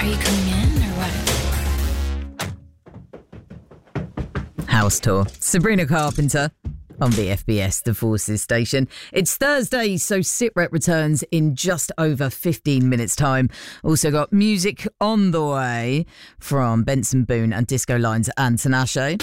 you coming in or what? House Tour. Sabrina Carpenter on the FBS The Forces station. It's Thursday, so SitRep returns in just over 15 minutes' time. Also got music on the way from Benson Boone and Disco Lines and Tinashe.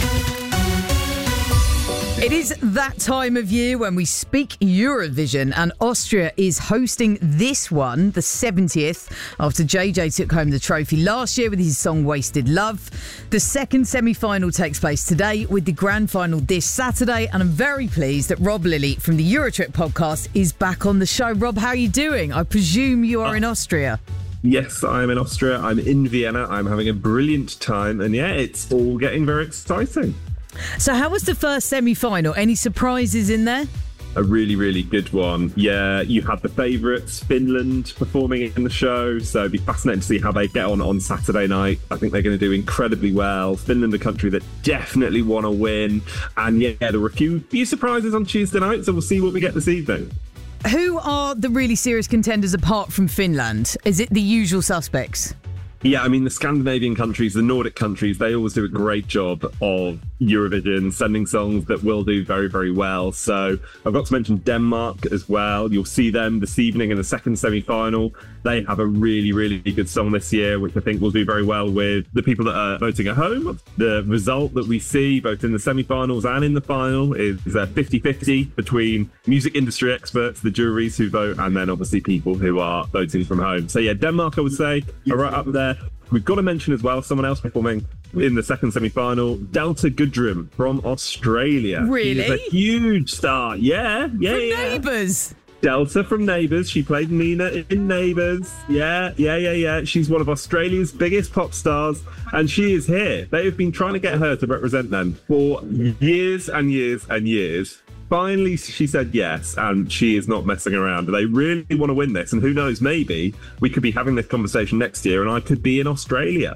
It is that time of year when we speak Eurovision, and Austria is hosting this one, the 70th, after JJ took home the trophy last year with his song Wasted Love. The second semi-final takes place today with the grand final this Saturday, and I'm very pleased that Rob Lilly from the Eurotrip podcast is back on the show. Rob, how are you doing? I presume you are in Austria. Yes, I'm in Austria. I'm in Vienna. I'm having a brilliant time, and yeah, it's all getting very exciting. So how was the first semi-final? Any surprises in there? A really, really good one. Yeah, you had the favourites, Finland, performing in the show, so it'd be fascinating to see how they get on Saturday night. I think they're going to do incredibly well. Finland, a country that definitely want to win. And yeah, there were a few surprises on Tuesday night, so we'll see what we get this evening. Who are the really serious contenders apart from Finland? Is it the usual suspects? Yeah, I mean, the Scandinavian countries, the Nordic countries, they always do a great job of Eurovision, sending songs that will do very, very well. So I've got to mention Denmark as well. You'll see them this evening in the second semi-final. They have a really, really good song this year, which I think will do very well with the people that are voting at home. The result that we see both in the semi-finals and in the final is 50-50 between music industry experts, the juries who vote, and then obviously people who are voting from home. So yeah, Denmark, I would say, are right up there. We've got to mention as well someone else performing in the second semi-final, Delta Goodrem from Australia. Really? She's a huge star. Yeah. From Neighbours. Delta from Neighbours. She played Nina in Neighbours. Yeah. She's one of Australia's biggest pop stars, and she is here. They have been trying to get her to represent them for years and years and years. Finally, she said yes, and she is not messing around. They really want to win this, and who knows, maybe we could be having this conversation next year, and I could be in Australia.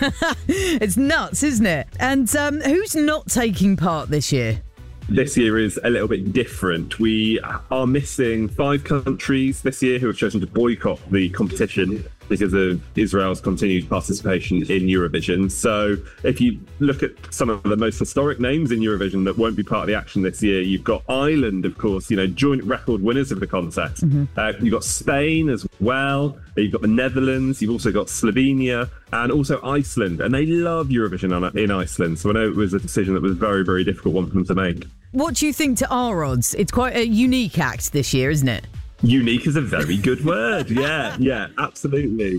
It's nuts, isn't it? And who's not taking part this year? This year is a little bit different. We are missing 5 countries this year who have chosen to boycott the competition because of Israel's continued participation in Eurovision. So if you look at some of the most historic names in Eurovision that won't be part of the action this year, you've got Ireland, of course, joint record winners of the contest. Mm-hmm. You've got Spain as well. You've got the Netherlands. You've also got Slovenia and also Iceland. And they love Eurovision in Iceland. So I know it was a decision that was a very, very difficult one for them to make. What do you think to our odds? It's quite a unique act this year, isn't it? Unique is a very good word. Yeah, absolutely.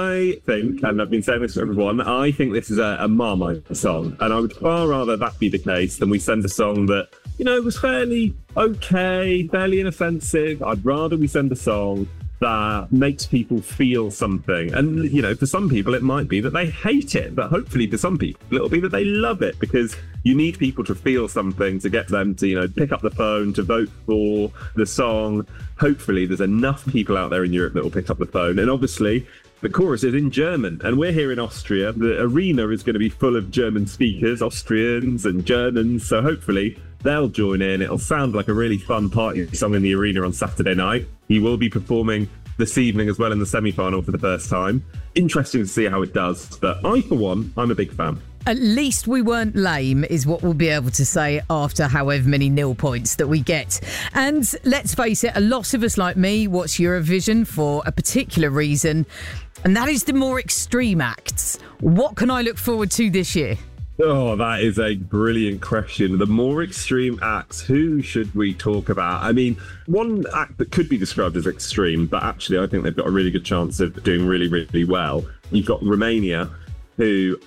I think, and I've been saying this to everyone, I think this is a Marmite song. And I would far rather that be the case than we send a song that, was fairly okay, fairly inoffensive. I'd rather we send a song that makes people feel something. And, for some people, it might be that they hate it. But hopefully for some people, it'll be that they love it, because you need people to feel something to get them to, pick up the phone, to vote for the song. Hopefully there's enough people out there in Europe that will pick up the phone. And obviously the chorus is in German, and we're here in Austria. The arena is going to be full of German speakers, Austrians and Germans. So hopefully they'll join in. It'll sound like a really fun party song in the arena on Saturday night. He will be performing this evening as well in the semi-final for the first time. Interesting to see how it does. But I, for one, I'm a big fan. At least we weren't lame is what we'll be able to say after however many nil points that we get. And let's face it, a lot of us like me watch Eurovision for a particular reason, and that is the more extreme acts. What can I look forward to this year? Oh, that is a brilliant question. The more extreme acts, who should we talk about? I mean, one act that could be described as extreme, but actually I think they've got a really good chance of doing really, really well. You've got Romania, who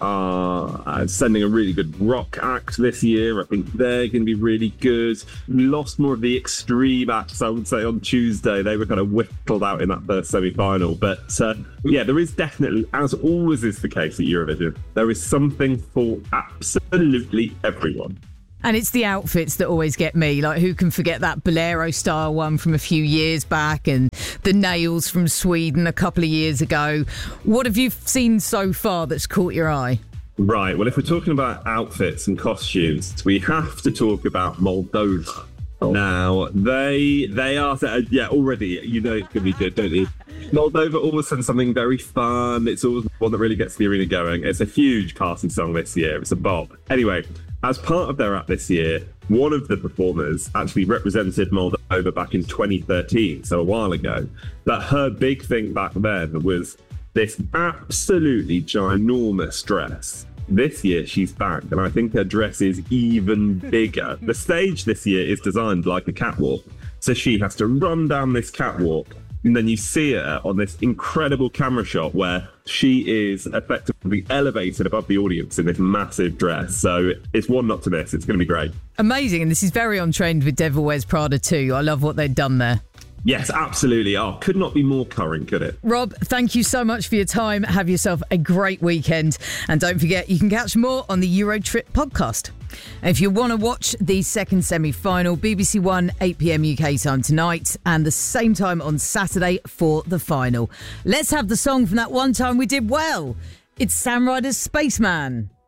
are sending a really good rock act this year. I think they're going to be really good. We lost more of the extreme acts, I would say, on Tuesday. They were kind of whittled out in that first semi-final. But yeah, there is definitely, as always is the case at Eurovision, there is something for absolutely everyone. And it's the outfits that always get me. Like, who can forget that Bolero style one from a few years back, and the nails from Sweden a couple of years ago? What have you seen so far that's caught your eye? Right. Well, if we're talking about outfits and costumes, we have to talk about Moldova. Oh. Now, they are, already, it's going to be good, don't you? Moldova always sends something very fun. It's always one that really gets the arena going. It's a huge party song this year. It's a bop. Anyway, as part of their act this year, one of the performers actually represented Moldova back in 2013, so a while ago. But her big thing back then was this absolutely ginormous dress. This year she's back, and I think her dress is even bigger. The stage this year is designed like a catwalk, so she has to run down this catwalk, and then you see her on this incredible camera shot where she is effectively elevated above the audience in this massive dress. So it's one not to miss. It's going to be great. Amazing, and this is very on trend with Devil Wears Prada too. I love what they've done there. Yes, absolutely. Oh, could not be more current, could it? Rob, thank you so much for your time. Have yourself a great weekend. And don't forget, you can catch more on the Eurotrip podcast. If you want to watch the second semi-final, BBC One, 8 p.m. UK time tonight, and the same time on Saturday for the final. Let's have the song from that one time we did well. It's Sam Ryder's Spaceman.